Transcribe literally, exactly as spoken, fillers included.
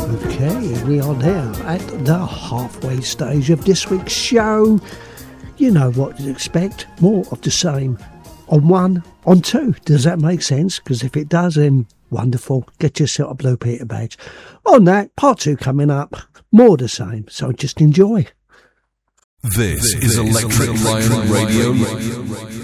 Okay, we are now at the halfway stage of this week's show. You know what to expect, more of the same. On one, on two, does that make sense? Because if it does, then wonderful, get yourself a Blue Peter badge. On that, part two coming up, more the same, so just enjoy. This, this is Electric Lion Radio. Radio.